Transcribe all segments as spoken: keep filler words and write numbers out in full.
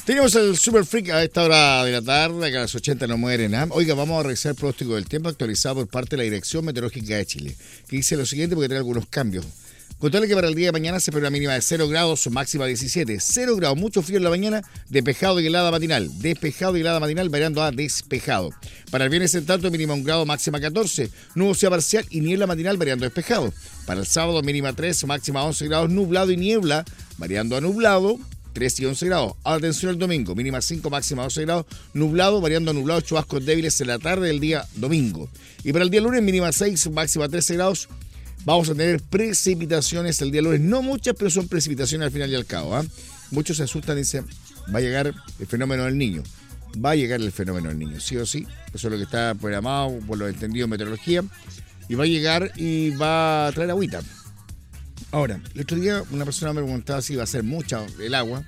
Tenemos el Super Freak a esta hora de la tarde, acá a las ochenta no mueren. ¿eh? Oiga, vamos a revisar el pronóstico del tiempo actualizado por parte de la Dirección Meteorológica de Chile, que dice lo siguiente porque trae algunos cambios. Contarle que para el día de mañana se espera una mínima de cero grados, máxima diecisiete. cero grados, mucho frío en la mañana, despejado y helada matinal. Despejado y helada matinal, variando a despejado. Para el viernes, en tanto, mínima un grado, máxima catorce. Nubosidad parcial y niebla matinal, variando a despejado. Para el sábado, mínima tres, máxima once grados, nublado y niebla, variando a nublado. tres y once grados. Atención al domingo, mínima cinco, máxima doce grados, nublado, variando a nublado, chubascos débiles en la tarde del día domingo. Y para el día lunes, mínima seis, máxima trece grados. Vamos a tener precipitaciones el día lunes, no muchas, pero son precipitaciones al final y al cabo. ¿eh? Muchos se asustan y dicen, va a llegar el fenómeno del niño. Va a llegar el fenómeno del niño, sí o sí. Eso es lo que está programado por lo entendido en meteorología. Y va a llegar y va a traer agüita. Ahora, el otro día una persona me preguntaba si iba a ser mucha el agua.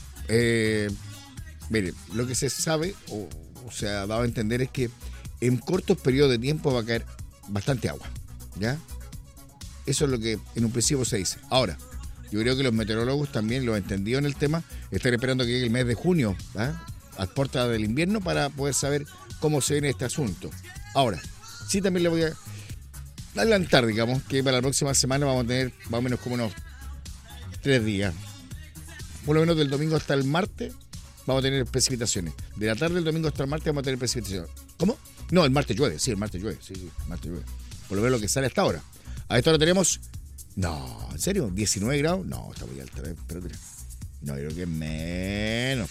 Eh, mire, lo que se sabe, o, o se ha dado a entender, es que en cortos periodos de tiempo va a caer bastante agua, ¿ya? Eso es lo que en un principio se dice. Ahora, yo creo que los meteorólogos también, lo entendido en el tema, están esperando que llegue el mes de junio, ¿eh? a puertas del invierno, para poder saber cómo se viene este asunto. Ahora, sí también le voy a adelantar, digamos, que para la próxima semana vamos a tener más o menos como unos tres días. Por lo menos del domingo hasta el martes vamos a tener precipitaciones. De la tarde del domingo hasta el martes vamos a tener precipitaciones. ¿Cómo? No, el martes llueve, sí, el martes llueve, sí, sí, el martes llueve. Por lo menos lo que sale hasta ahora. A esta hora tenemos, no, ¿en serio? ¿diecinueve grados? No, está muy alta, espérate. No, creo que es menos.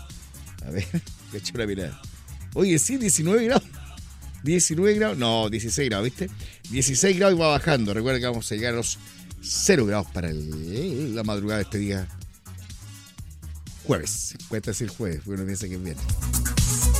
A ver, que he hecho una mirada. Oye, sí, diecinueve grados. diecinueve grados, no, dieciséis grados, ¿viste? dieciséis grados y va bajando. Recuerda que vamos a llegar a los cero grados para el, la madrugada de este día jueves. Cuesta decir jueves, porque uno piensa que es viernes.